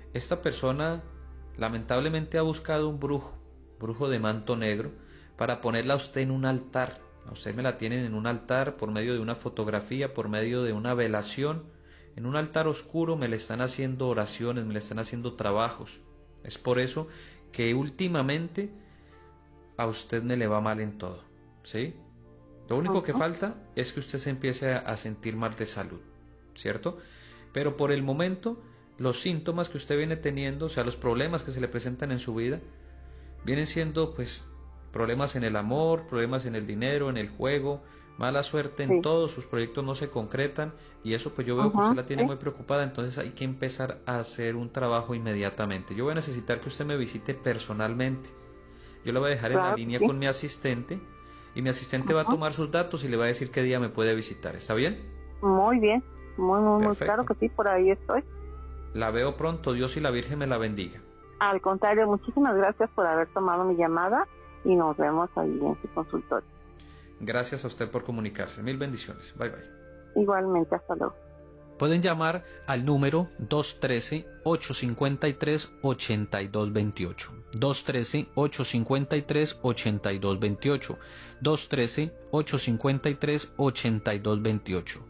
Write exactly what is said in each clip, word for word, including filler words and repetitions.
esta persona lamentablemente ha buscado un brujo, brujo de manto negro, para ponerla a usted en un altar. A usted me la tienen en un altar por medio de una fotografía, por medio de una velación. En un altar oscuro me le están haciendo oraciones, me le están haciendo trabajos. Es por eso que últimamente a usted me le va mal en todo, ¿sí? Lo único que falta es que usted se empiece a sentir mal de salud, ¿cierto? Pero por el momento, los síntomas que usted viene teniendo, o sea, los problemas que se le presentan en su vida, vienen siendo, pues, problemas en el amor, problemas en el dinero, en el juego, mala suerte en sí. Todos sus proyectos no se concretan, y eso pues yo veo uh-huh, que usted la tiene sí. muy preocupada. Entonces hay que empezar a hacer un trabajo inmediatamente. Yo voy a necesitar que usted me visite personalmente. Yo le voy a dejar claro, en la línea sí. con mi asistente, y mi asistente uh-huh. va a tomar sus datos y le va a decir qué día me puede visitar. ¿Está bien? Muy bien, muy, muy, muy claro que sí, por ahí estoy. La veo pronto, Dios y la Virgen me la bendiga. Al contrario, muchísimas gracias por haber tomado mi llamada y nos vemos ahí en su consultorio. Gracias a usted por comunicarse. Mil bendiciones. Bye bye. Igualmente, hasta luego. Pueden llamar al número dos uno tres, ocho cinco tres, ocho dos dos ocho. dos uno tres, ocho cinco tres, ocho dos dos ocho. dos uno tres, ocho cinco tres, ocho dos dos ocho.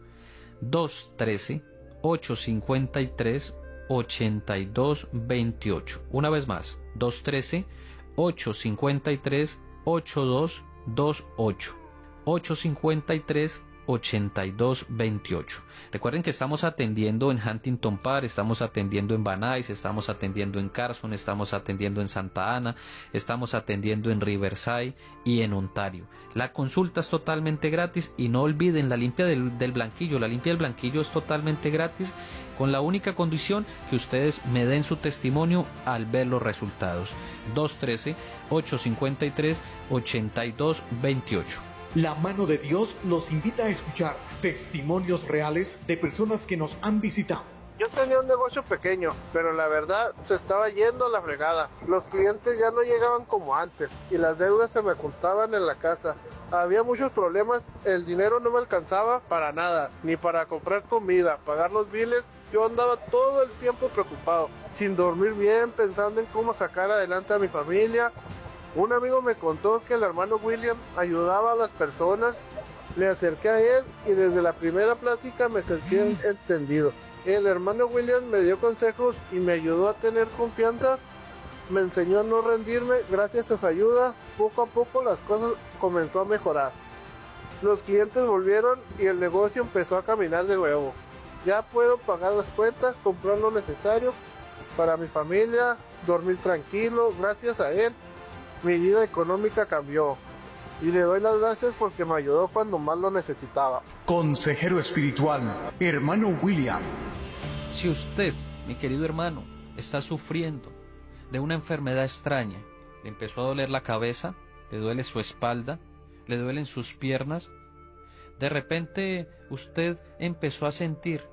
dos uno tres, ocho cinco tres, ocho dos dos ocho. Una vez más. dos uno tres, ocho cinco tres, ocho dos dos ocho. ocho cinco tres, ocho dos dos ocho. Recuerden que estamos atendiendo en Huntington Park, estamos atendiendo en Van Nuys, estamos atendiendo en Carson, estamos atendiendo en Santa Ana, estamos atendiendo en Riverside y en Ontario. La consulta es totalmente gratis y no olviden la limpia del, del blanquillo. La limpia del blanquillo es totalmente gratis, con la única condición que ustedes me den su testimonio al ver los resultados. dos uno tres, ocho cinco tres, ocho dos dos ocho. La mano de Dios los invita a escuchar testimonios reales de personas que nos han visitado. Yo tenía un negocio pequeño, pero la verdad se estaba yendo a la fregada. Los clientes ya no llegaban como antes y las deudas se me ocultaban en la casa. Había muchos problemas, el dinero no me alcanzaba para nada, ni para comprar comida, pagar los biles. Yo andaba todo el tiempo preocupado, sin dormir bien, pensando en cómo sacar adelante a mi familia. Un amigo me contó que el hermano William ayudaba a las personas. Le acerqué a él y desde la primera plática me sentí entendido. El hermano William me dio consejos y me ayudó a tener confianza. Me enseñó a no rendirme. Gracias a su ayuda, poco a poco las cosas comenzó a mejorar. Los clientes volvieron y el negocio empezó a caminar de nuevo. Ya puedo pagar las cuentas, comprar lo necesario para mi familia, dormir tranquilo. Gracias a él, mi vida económica cambió y le doy las gracias porque me ayudó cuando más lo necesitaba. Consejero espiritual, hermano William. Si usted, mi querido hermano, está sufriendo de una enfermedad extraña, le empezó a doler la cabeza, le duele su espalda, le duelen sus piernas, de repente usted empezó a sentir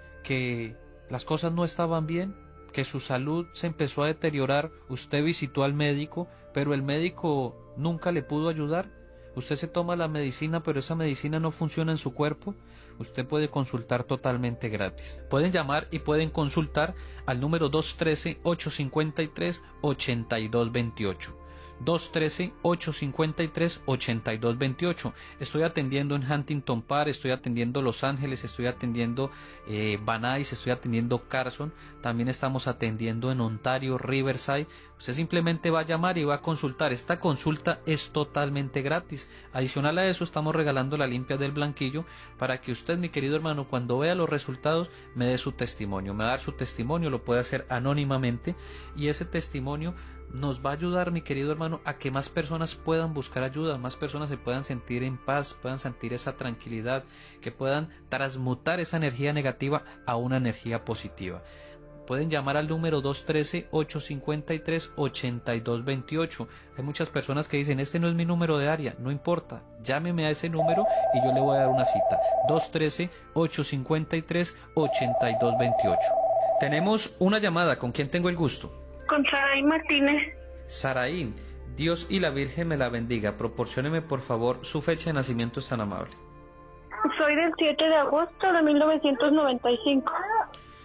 que las cosas no estaban bien, que su salud se empezó a deteriorar, usted visitó al médico, pero el médico nunca le pudo ayudar, usted se toma la medicina, pero esa medicina no funciona en su cuerpo, usted puede consultar totalmente gratis. Pueden llamar y pueden consultar al número dos uno tres, ocho cinco tres, ocho dos dos ocho. dos uno tres, ocho cinco tres, ocho dos dos ocho. Estoy atendiendo en Huntington Park, estoy atendiendo Los Ángeles, estoy atendiendo eh, Van Nuys, estoy atendiendo Carson, también estamos atendiendo en Ontario, Riverside. Usted simplemente va a llamar y va a consultar. Esta consulta es totalmente gratis. Adicional a eso, estamos regalando la limpia del blanquillo para que usted, mi querido hermano, cuando vea los resultados, me dé su testimonio. Me va a dar su testimonio, lo puede hacer anónimamente, y ese testimonio nos va a ayudar, mi querido hermano, a que más personas puedan buscar ayuda, más personas se puedan sentir en paz, puedan sentir esa tranquilidad, que puedan transmutar esa energía negativa a una energía positiva. Pueden llamar al número dos uno tres, ocho cinco tres, ocho dos dos ocho. Hay muchas personas que dicen, este no es mi número de área. No importa, llámeme a ese número y yo le voy a dar una cita. dos uno tres, ocho cinco tres, ocho dos dos ocho. Tenemos una llamada. ¿Con quién tengo el gusto? Con Saraí Martínez. Saraí, Dios y la Virgen me la bendiga. Proporcióneme por favor su fecha de nacimiento, es tan amable. Soy del siete de agosto de mil novecientos noventa y cinco.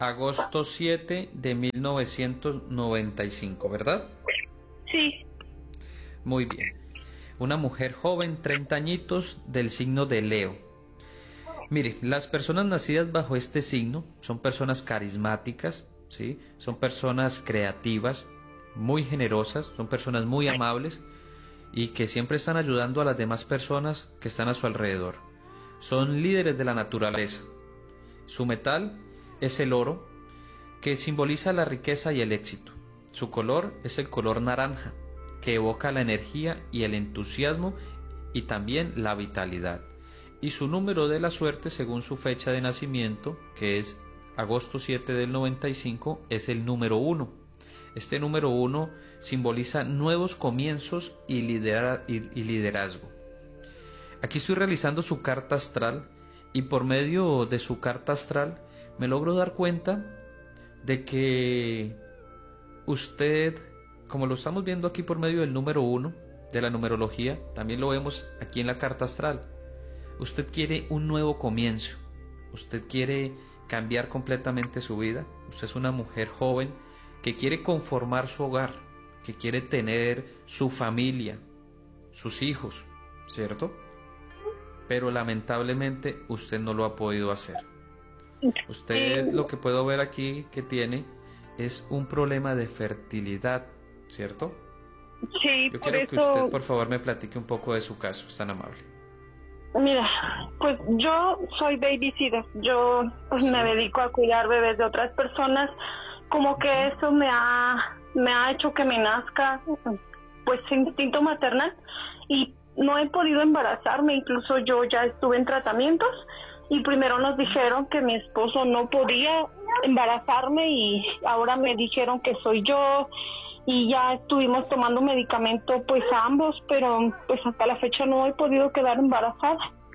agosto siete de mil novecientos noventa y cinco, ¿verdad? Sí. Muy bien. Una mujer joven, treinta añitos, del signo de Leo. Mire, las personas nacidas bajo este signo son personas carismáticas, ¿sí? Son personas creativas, muy generosas, son personas muy amables y que siempre están ayudando a las demás personas que están a su alrededor. Son líderes de la naturaleza. Su metal es el oro, que simboliza la riqueza y el éxito. Su color es el color naranja, que evoca la energía y el entusiasmo y también la vitalidad. Y su número de la suerte, según su fecha de nacimiento, que es agosto siete del noventa y cinco, es el número uno. Este número uno simboliza nuevos comienzos y, lidera y, y liderazgo. Aquí estoy realizando su carta astral y por medio de su carta astral me logro dar cuenta de que usted, como lo estamos viendo aquí por medio del número uno de la numerología, también lo vemos aquí en la carta astral. Usted quiere un nuevo comienzo, usted quiere cambiar completamente su vida. Usted es una mujer joven que quiere conformar su hogar, que quiere tener su familia, sus hijos, ¿cierto? Pero lamentablemente usted no lo ha podido hacer. Usted, lo que puedo ver aquí que tiene es un problema de fertilidad, ¿cierto? Sí, Yo por quiero eso... que usted, por favor, me platique un poco de su caso, es tan amable. Mira, pues yo soy babysitter. Yo pues, me dedico a cuidar bebés de otras personas. Como que eso me ha, me ha hecho que me nazca pues instinto maternal y no he podido embarazarme. Incluso yo ya estuve en tratamientos y primero nos dijeron que mi esposo no podía embarazarme y ahora me dijeron que soy yo y ya estuvimos tomando medicamento pues a ambos, pero pues hasta la fecha no he podido quedar embarazada.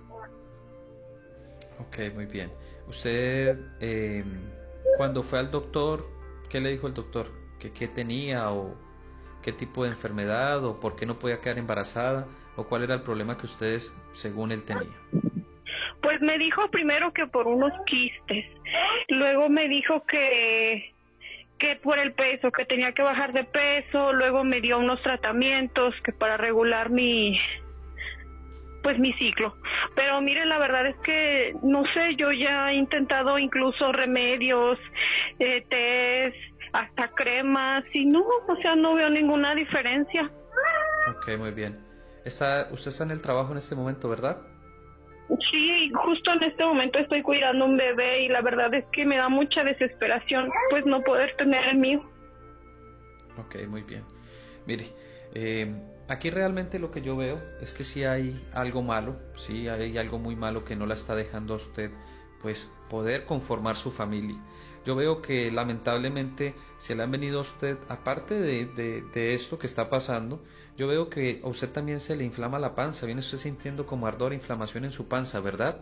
Ok, muy bien. Usted, eh, cuando fue al doctor, ¿qué le dijo el doctor? ¿Que qué tenía o qué tipo de enfermedad o por qué no podía quedar embarazada o cuál era el problema que ustedes, según él, tenían? Pues me dijo primero que por unos quistes, luego me dijo que que por el peso, que tenía que bajar de peso, luego me dio unos tratamientos que para regular mi pues mi ciclo. Pero miren, la verdad es que no sé, yo ya he intentado incluso remedios, eh, test, hasta cremas y no, o sea, no veo ninguna diferencia. Ok, muy bien. Está, usted está en el trabajo en este momento, ¿verdad? Sí, justo en este momento estoy cuidando un bebé y la verdad es que me da mucha desesperación pues no poder tener el mío. Ok, muy bien. Mire, eh, aquí realmente lo que yo veo es que sí hay algo malo, sí hay algo muy malo que no la está dejando a usted pues poder conformar su familia. Yo veo que lamentablemente se le han venido a usted, aparte de, de, de esto que está pasando, yo veo que a usted también se le inflama la panza, viene usted sintiendo como ardor, inflamación en su panza, ¿verdad?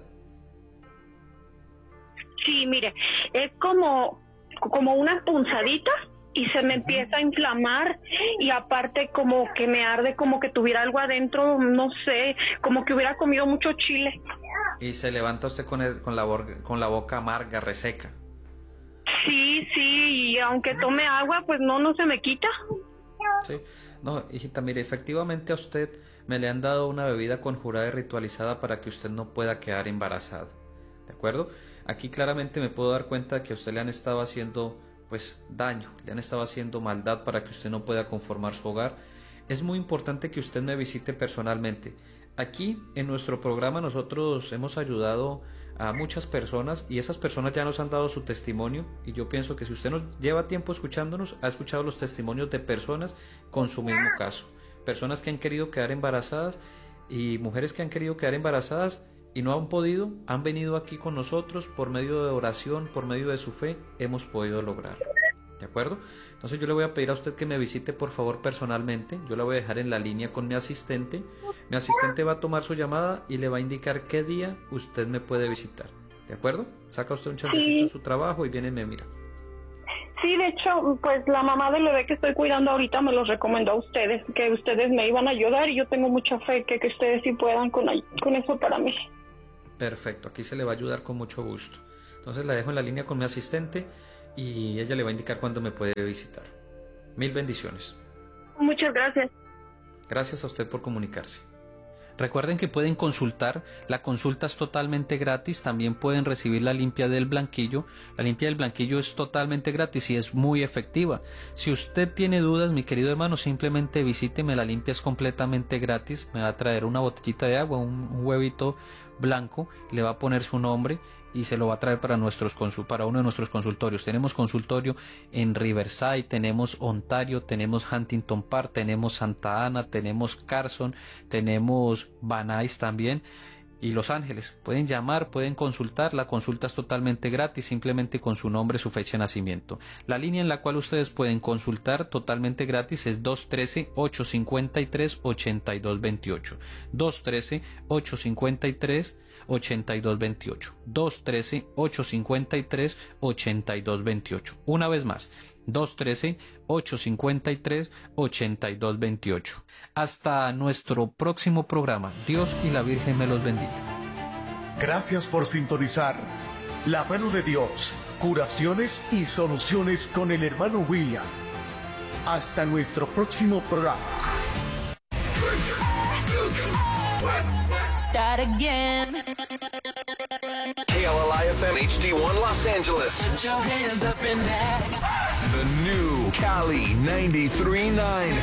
Sí, mire, es como, como una punzadita y se me empieza a inflamar y aparte como que me arde, como que tuviera algo adentro, no sé, como que hubiera comido mucho chile. Y se levanta usted con, el, con, la, con la boca amarga, reseca. Sí, sí, y aunque tome agua, pues no, no se me quita. Sí, no, hijita, mire, efectivamente a usted me le han dado una bebida conjurada y ritualizada para que usted no pueda quedar embarazada, ¿de acuerdo? Aquí claramente me puedo dar cuenta de que a usted le han estado haciendo, pues, daño, le han estado haciendo maldad para que usted no pueda conformar su hogar. Es muy importante que usted me visite personalmente. Aquí en nuestro programa nosotros hemos ayudado a muchas personas y esas personas ya nos han dado su testimonio y yo pienso que si usted nos lleva tiempo escuchándonos, ha escuchado los testimonios de personas con su mismo caso, personas que han querido quedar embarazadas y mujeres que han querido quedar embarazadas y no han podido, han venido aquí con nosotros por medio de oración, por medio de su fe, hemos podido lograrlo, ¿de acuerdo? Entonces yo le voy a pedir a usted que me visite por favor personalmente, yo la voy a dejar en la línea con mi asistente, mi asistente va a tomar su llamada y le va a indicar qué día usted me puede visitar, ¿de acuerdo? Saca usted un chancecito Sí. de su trabajo y viene y me mira. Sí, de hecho, pues la mamá del bebé que estoy cuidando ahorita me los recomendó a ustedes, que ustedes me iban a ayudar y yo tengo mucha fe que, que ustedes sí puedan con, con eso para mí. Perfecto, aquí se le va a ayudar con mucho gusto. Entonces la dejo en la línea con mi asistente y ella le va a indicar cuándo me puede visitar. Mil bendiciones. Muchas gracias. Gracias a usted por comunicarse. Recuerden que pueden consultar, la consulta es totalmente gratis, también pueden recibir la limpia del blanquillo. La limpia del blanquillo es totalmente gratis y es muy efectiva. Si usted tiene dudas, mi querido hermano, simplemente visíteme, la limpia es completamente gratis. Me va a traer una botellita de agua, un, un huevito blanco, le va a poner su nombre y se lo va a traer para nuestros para uno de nuestros consultorios. Tenemos consultorio en Riverside, tenemos Ontario, tenemos Huntington Park, tenemos Santa Ana, tenemos Carson, tenemos Van Nuys también y Los Ángeles. Pueden llamar, pueden consultar, la consulta es totalmente gratis, simplemente con su nombre, su fecha de nacimiento. La línea en la cual ustedes pueden consultar totalmente gratis es dos uno tres, ocho cinco tres, ocho dos dos ocho. dos uno tres, ocho cinco tres, ocho dos dos ocho. dos uno tres, ocho cinco tres, ocho dos dos ocho. Una vez más, dos uno tres, ocho cinco tres, ocho dos dos ocho. Hasta nuestro próximo programa. Dios y la Virgen me los bendiga. Gracias por sintonizar La Mano de Dios, curaciones y soluciones con el hermano William. Hasta nuestro próximo programa. Start again. K L I F M H D one Los Angeles. Put your hands up in that. The new Cali ninety-three point nine.